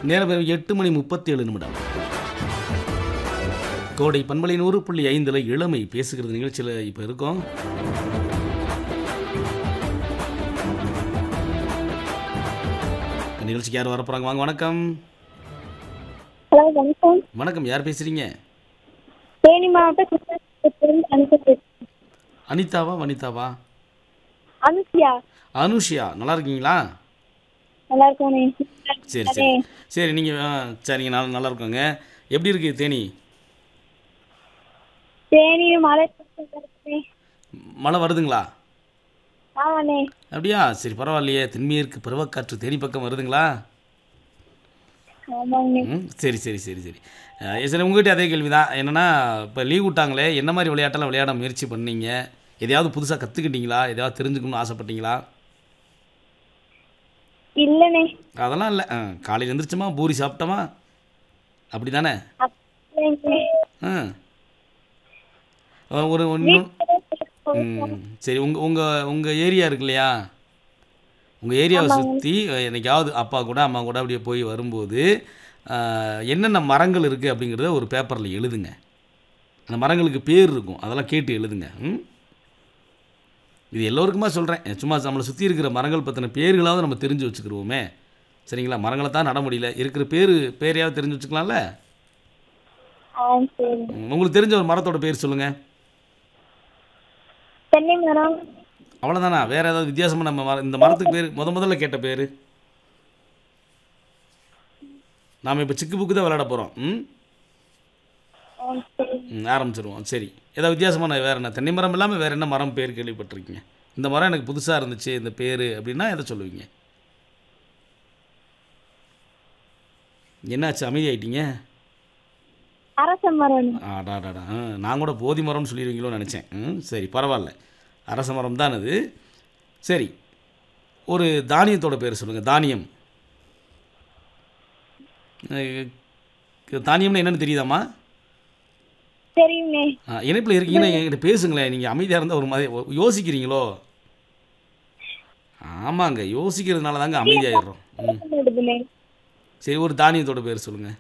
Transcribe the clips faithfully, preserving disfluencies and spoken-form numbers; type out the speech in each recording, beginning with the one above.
நேரம் எட்டு மணி முப்பத்தி ஏழு நிமிடம். கோடை பண்பலை நூறு புள்ளி ஐந்தில் இளமை பேசுகிறது நிகழ்ச்சியில் இப்போ இருக்கோம். நிகழ்ச்சிக்கு யார் வரப்போகிறாங்க? வாங்க. வணக்கம். ஹலோ வணக்கம். வணக்கம். யார் பேசுகிறீங்க? தேனி மாவட்டம் அனிதாவா வனிதாவா? அனுஷியா. அனுஷியா, நல்லா இருக்கீங்களா? நல்லா இருக்கோனே. சரி சரி சரி நீங்கள் சரிங்க, நல்லா நல்லா இருக்கோங்க. எப்படி இருக்குது தேனி? தேனி மழை மழை வருதுங்களா? ஆமாண்ணே. அப்படியா? சரி, பரவாயில்லையே. தென்மேற்கு பருவக்காற்று தேனி பக்கம் வருதுங்களா? ஆமாங்கண்ணே. ம் சரி சரி சரி சரி அஹ் சரி, உங்கள்கிட்ட அதே கேள்வி தான். என்னென்னா, இப்போ லீவ் விட்டாங்களே, என்ன மாதிரி விளையாட்டெல்லாம் விளையாட முயற்சி பண்ணீங்க? எதையாவது புதுசாக கற்றுக்கிட்டீங்களா? எதையாவது தெரிஞ்சுக்கணும்னு ஆசைப்பட்டீங்களா? இல்லண்ணே. அதெல்லாம் இல்லை. ஆ காலையில் எழுந்திரிச்சோமா, பூரி சாப்பிட்டோமா, அப்படி தானே? அப்படியே ஆ ஒரு இன்னும் ம் சரி, உங்கள் உங்கள் உங்கள் ஏரியா இருக்கு இல்லையா? உங்கள் ஏரியாவை சுற்றி என்னைக்காவது அப்பா கூட அம்மா கூட அப்படியே போய் வரும்போது ஆஹ், என்னென்ன மரங்கள் இருக்குது அப்படிங்கிறத ஒரு பேப்பரில் எழுதுங்க. அந்த மரங்களுக்கு பேர் இருக்கும், அதெல்லாம் கேட்டு எழுதுங்க. ம் இது எல்லோருக்குமா சொல்கிறேன். சும்மா நம்மளை சுற்றி இருக்கிற மரங்கள் பற்றின பேர்களாவது நம்ம தெரிஞ்சு வச்சுக்கிருவோமே. சரிங்களா? மரங்களை தான் நட முடியல, இருக்கிற பேர் பேரையாவது தெரிஞ்சு வச்சுக்கலாம்ல. ஆ சரி. ம், உங்களுக்கு தெரிஞ்ச ஒரு மரத்தோட பேர் சொல்லுங்கள். தென்னை மரம். அவ்வளோதானா? வேறு ஏதாவது வித்தியாசமாக நம்ம மர இந்த மரத்துக்கு பேர் முத முதல்ல கேட்ட பேர்? நாம் இப்போ சிக்கு புக்கு தான் விளையாட போகிறோம். ம் ஆ சரி. ம் ஆரம்பிச்சிருவோம். சரி, ஏதாவது வித்தியாசமான வேறு என்ன? தென்னை மரம் இல்லாமல் வேறு என்ன மரம் பேர் கேள்விப்பட்டிருக்கீங்க? இந்த மரம் எனக்கு புதுசாக இருந்துச்சு இந்த பேர் அப்படின்னா எதை சொல்லுவீங்க? என்னாச்சு, அமைதியாயிட்டீங்க? அரச மரம். ஆடாடாடா ஆ நான் கூட போதி மரம்னு சொல்லிடுவீங்களோன்னு நினச்சேன். ம் சரி, பரவாயில்ல. அரச மரம் தான் அது. சரி, ஒரு தானியத்தோட பேர் சொல்லுங்கள். தானியம். அஹ், தானியம்னா என்னென்னு தெரியுதாம்மா? தெரியுமே. ஆ இணைப்பில் இருக்கீங்கன்னா என்கிட்ட பேசுங்களேன். நீங்கள் அமைதியாக இருந்தால் ஒரு மாதிரி யோசிக்கிறீங்களோ? ஆமாங்க, யோசிக்கிறதுனால தாங்க அமைதியாகிடுறோம். ம் விடுதுண்ணே. சரி, ஒரு தானியத்தோட பேர் சொல்லுங்கள்.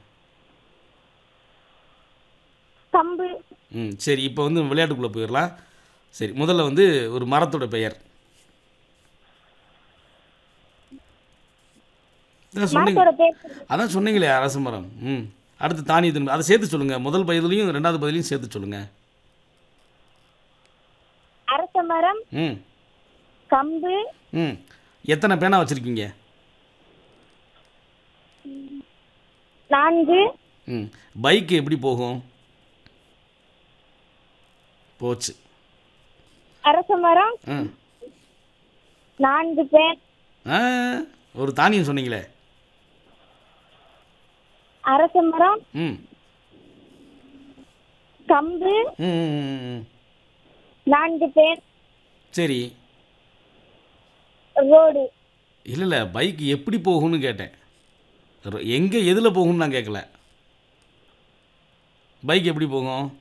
கம்பு. ம் சரி, இப்போ வந்து விளையாட்டுக்குள்ளே போயிடலாம். சரி, முதல்ல வந்து ஒரு மரத்தோட பெயர். அதான் சொன்னீங்க, மரத்தோட பேர் அதான் சொன்னீங்களே அரச மரம். ம் அடுத்து தானியத்தின் அதை சேர்த்து சொல்லுங்கள். முதல் பதிலையும் ரெண்டாவது பதிலையும் சேர்த்து சொல்லுங்கள். அரச மரம், ம் கம்பு. ம் எத்தனை பேனா வச்சுருக்கீங்க? நான்கு. ம் பைக்கு எப்படி போகும்? போச்சு. அரச மரம், ம் நான்கு பேர். ஆ ஒரு தானியம் சொன்னீங்களே. அரச மரம், ம் கம்பு, ம் ம், ம், ம். நான்கு பேர். சரி, ரோடு. இல்லை இல்லை, பைக் எப்படி போகும்னு கேட்டேன். எங்கே எதில் போகும்னு நான் கேட்கல. பைக் எப்படி போகும்?